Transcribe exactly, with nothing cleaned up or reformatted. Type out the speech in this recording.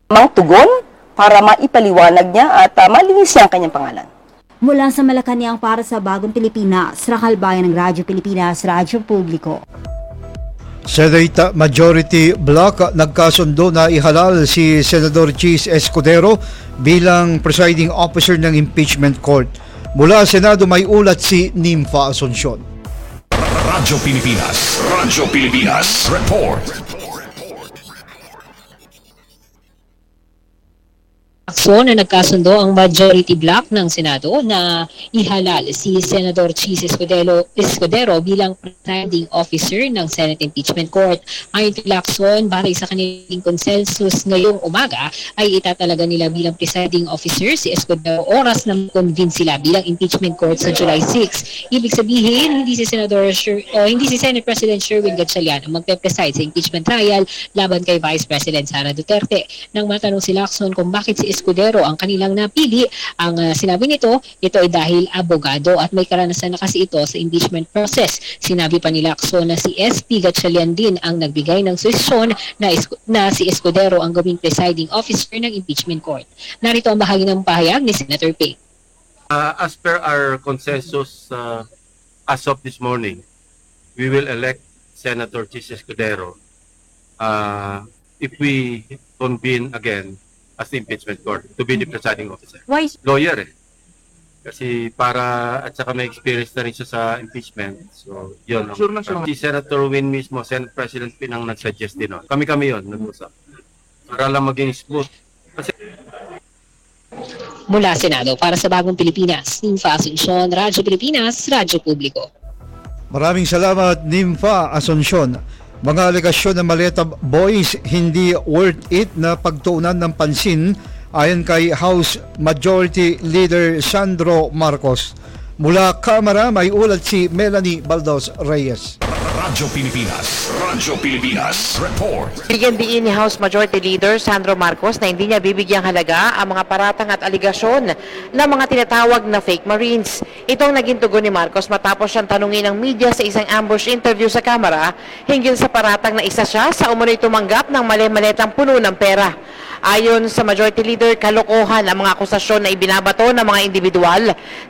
Mang tugon para maipaliwanag niya at uh, malinis niya ang kanyang pangalan. Mula sa Malacanang para sa Bagong Pilipinas, Rakal Bayan ng Radyo Pilipinas, Radyo Publiko. Senate Majority Bloc nagkasundo na ihalal si Senador Chis Escudero bilang presiding officer ng impeachment court. Mula Senado may ulat si Nympha Asuncion. Radyo Pilipinas, Radyo Pilipinas, report. So na nagkasundo ang majority block ng Senado na ihalal si Senador Chis Escudero, Escudero bilang presiding officer ng Senate Impeachment Court. Ayon kay Lacson, batay sa kanilang consensus ngayong umaga ay itatalaga nila bilang presiding officer si Escudero oras na convince sila bilang impeachment court sa July sixth. Ibig sabihin, hindi si Senador Sher, o hindi si Senate President Sherwin Gatchalian ang magpe-preside sa impeachment trial laban kay Vice President Sara Duterte. Nang matanong si Lacson kung bakit si Escudero ang kanilang napili, ang uh, sinabi nito, ito ay dahil abogado at may karanasan na kasi ito sa impeachment process. Sinabi pa ni Lacson na si S P Gatchalian din ang nagbigay ng suhestyon na, na si Escudero ang gawing presiding officer ng impeachment court. Narito ang bahagi ng pahayag ni Senator Ping. Uh, as per our consensus uh, as of this morning, we will elect Senator Chis Escudero uh, if we convene again as the impeachment court to be the presiding officer. Why? Lawyer eh. Kasi para, at saka may experience na rin siya sa impeachment. So, yun. Sure na, sure. Si Senator Win mismo, Senate President Pinang nag-suggest din. No? Kami-kami yun, nag-usap. Para lang maging smooth. Kasi... Mula Senado, para sa Bagong Pilipinas, Nympha Asuncion, Radyo Pilipinas, Radyo Publiko. Maraming salamat, Nympha Asuncion. Mga alegasyon ng Maleta Boys hindi worth it na pagtuunan ng pansin ayon kay House Majority Leader Sandro Marcos. Mula Kamara may ulat si Melanie Baldos Reyes. Radyo Pilipinas, Radyo Pilipinas, report. Bigyan diin ni House Majority Leader Sandro Marcos na hindi niya bibigyang halaga ang mga paratang at aligasyon ng mga tinatawag na fake Marines. Ito ang naging tugon ni Marcos matapos siyang tanungin ng media sa isang ambush interview sa Kamara hinggil sa paratang na isa siya sa umunoy tumanggap ng mali-maletang puno ng pera. Ayon sa Majority Leader, kalokohan ang mga akusasyon na ibinabato ng mga individual